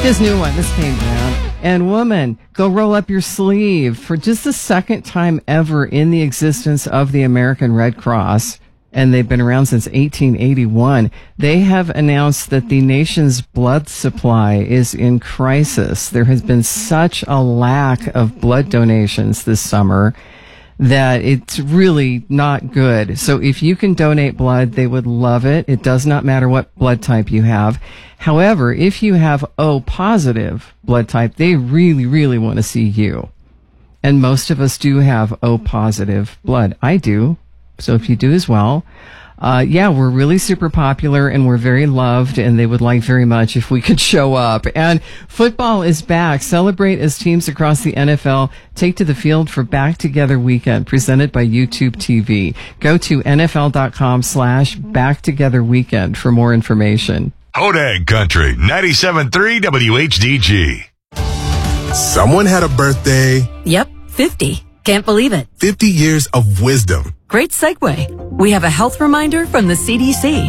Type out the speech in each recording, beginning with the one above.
His new one, this came down. And woman, go roll up your sleeve. For just the second time ever in the existence of the American Red Cross, and they've been around since 1881, they have announced that the nation's blood supply is in crisis. There has been such a lack of blood donations this summer that it's really not good. So if you can donate blood, they would love it. It does not matter what blood type you have. However, if you have O positive blood type, they really, really want to see you. And most of us do have O positive blood. I do. So if you do as well, we're really super popular and we're very loved, and they would like very much if we could show up. And football is back. Celebrate as teams across the NFL take to the field for Back Together Weekend, presented by YouTube TV. Go to NFL.com/Back Together Weekend for more information. Hodag Country, 97.3 WHDG. Someone had a birthday. Yep, 50. Can't believe it. 50 years of wisdom. Great segue. We have a health reminder from the CDC.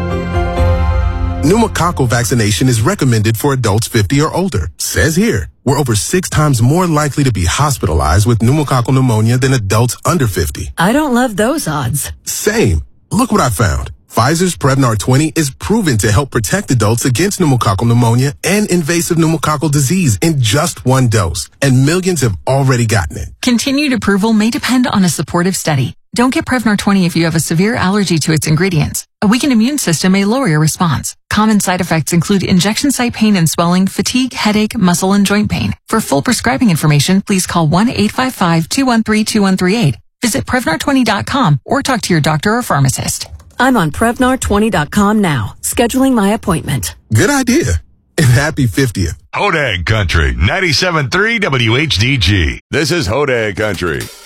Pneumococcal vaccination is recommended for adults 50 or older. Says here, we're over 6 times more likely to be hospitalized with pneumococcal pneumonia than adults under 50. I don't love those odds. Same. Look what I found. Pfizer's Prevnar 20 is proven to help protect adults against pneumococcal pneumonia and invasive pneumococcal disease in just 1 dose, and millions have already gotten it. Continued approval may depend on a supportive study. Don't get Prevnar 20 if you have a severe allergy to its ingredients. A weakened immune system may lower your response. Common side effects include injection site pain and swelling, fatigue, headache, muscle, and joint pain. For full prescribing information, please call 1-855-213-2138. Visit Prevnar20.com or talk to your doctor or pharmacist. I'm on Prevnar20.com now, scheduling my appointment. Good idea. And happy 50th. Hodag Country, 97.3 WHDG. This is Hodag Country.